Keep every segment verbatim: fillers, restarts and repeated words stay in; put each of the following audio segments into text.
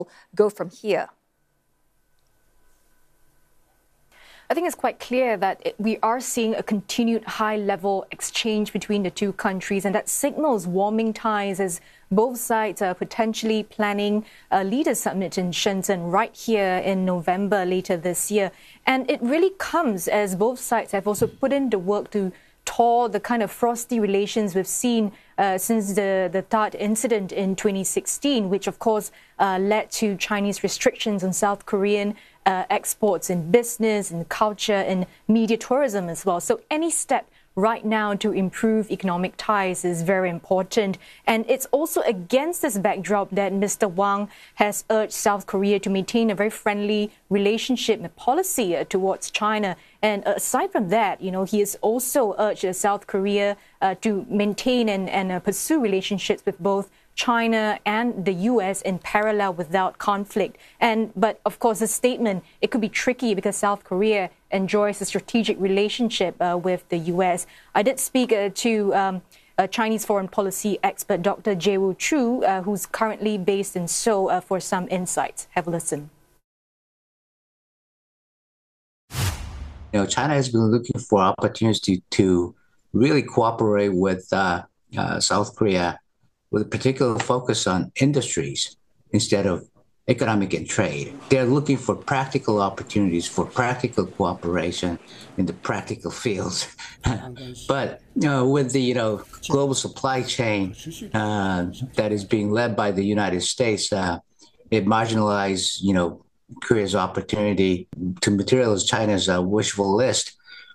go from here? I think it's quite clear that it, we are seeing a continued high-level exchange between the two countries, and that signals warming ties as both sides are potentially planning a leaders' summit in Shenzhen right here in November later this year. And it really comes as both sides have also put in the work to thaw the kind of frosty relations we've seen uh, since the, the THAAD incident in twenty sixteen, which of course uh, led to Chinese restrictions on South Korean uh, exports in business, in culture, in media tourism as well. So any step right now to improve economic ties is very important. And it's also against this backdrop that Mister Wang has urged South Korea to maintain a very friendly relationship and policy uh, towards China. And aside from that, you know, he has also urged uh, South Korea uh, to maintain and, and uh, pursue relationships with both China and the U S in parallel without conflict. And but of course, the statement, it could be tricky because South Korea enjoys a strategic relationship uh, with the U S. I did speak uh, to um, a Chinese foreign policy expert, Doctor Jae-Woo Chu, uh, who's currently based in Seoul, uh, for some insights. Have a listen. You know, China has been looking for opportunities to, to really cooperate with uh, uh, South Korea, with a particular focus on industries instead of economic and trade. They're looking for practical opportunities for practical cooperation in the practical fields. But you know, with the you know global supply chain uh, that is being led by the United States, uh, it marginalized you know Korea's opportunity to materialize China's uh, wishful list.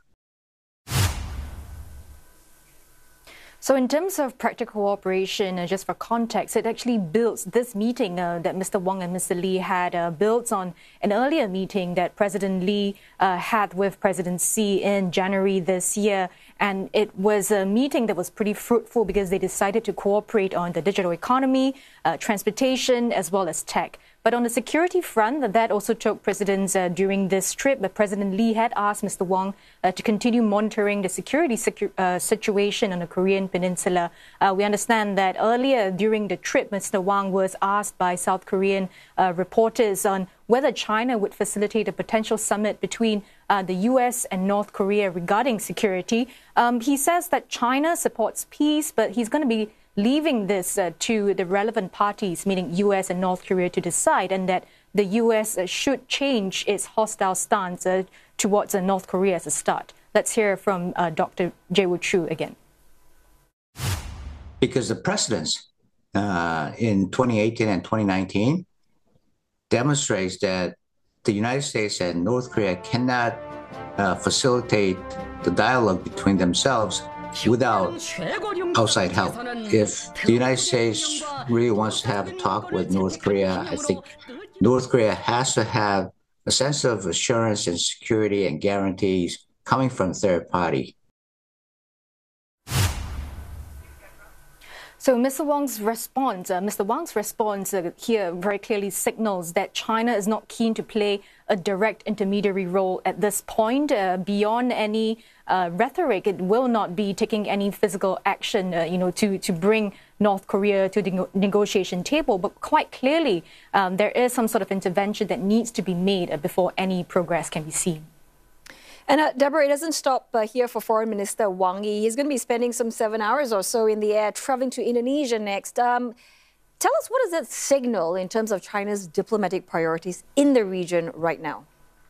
So in terms of practical cooperation, uh, just for context, it actually builds this meeting uh, that Mister Wang and Mister Lee had uh, builds on an earlier meeting that President Lee uh, had with President Xi in January this year. And it was a meeting that was pretty fruitful because they decided to cooperate on the digital economy, uh, transportation, as well as tech. But on the security front, that also took precedence uh, during this trip. But President Lee had asked Mister Wang uh, to continue monitoring the security secu uh, situation on the Korean Peninsula. Uh, we understand that earlier during the trip, Mister Wang was asked by South Korean uh, reporters on whether China would facilitate a potential summit between uh, the U S and North Korea regarding security. Um, he says that China supports peace, but he's going to be leaving this uh, to the relevant parties, meaning U S and North Korea, to decide, and that the U S uh, should change its hostile stance uh, towards uh, North Korea as a start. Let's hear from uh, Doctor Jae-Woo Chu again. Because the precedents uh, in twenty eighteen and twenty nineteen demonstrates that the United States and North Korea cannot uh, facilitate the dialogue between themselves without outside help. If the United States really wants to have a talk with North Korea, I think North Korea has to have a sense of assurance and security and guarantees coming from third party. So Mister Wang's response, uh, Mister Wang's response uh, here very clearly signals that China is not keen to play a direct intermediary role at this point. Uh, beyond any uh, rhetoric, it will not be taking any physical action, uh, you know, to to bring North Korea to the negotiation table. But quite clearly, um, there is some sort of intervention that needs to be made uh, before any progress can be seen. And uh, Deborah, it doesn't stop uh, here for Foreign Minister Wang Yi. He's going to be spending some seven hours or so in the air, traveling to Indonesia next. Um, tell us, what does that signal in terms of China's diplomatic priorities in the region right now?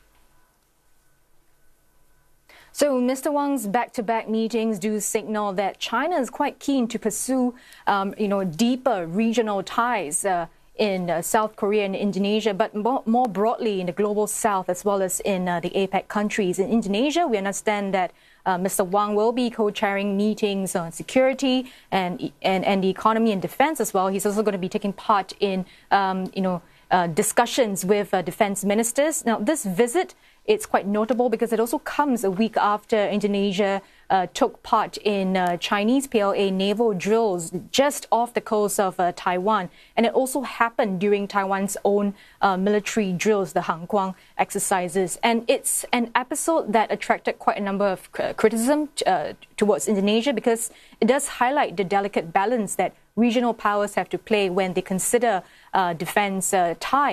So Mister Wang's back-to-back meetings do signal that China is quite keen to pursue, um, you know, deeper regional ties uh, in uh, South Korea and Indonesia, but more, more broadly in the global south as well as in uh, the APEC countries. In Indonesia, we understand that uh, Mister Wang will be co-chairing meetings on security and, and, and the economy and defense as well. He's also going to be taking part in, um, you know, uh, discussions with uh, defense ministers. Now, this visit, it's quite notable because it also comes a week after Indonesia uh, took part in uh, Chinese P L A naval drills just off the coast of uh, Taiwan. And it also happened during Taiwan's own uh, military drills, the Hanguang exercises. And it's an episode that attracted quite a number of criticism uh, towards Indonesia because it does highlight the delicate balance that regional powers have to play when they consider uh, defense uh, ties.